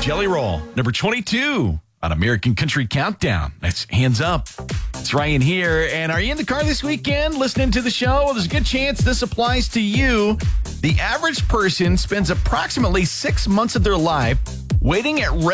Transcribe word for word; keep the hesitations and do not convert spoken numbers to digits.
Jelly Roll, number twenty-two on American Country Countdown. That's Hands Up. It's Ryan here. And are you in the car this weekend listening to the show? Well, there's a good chance this applies to you. The average person spends approximately six months of their life waiting at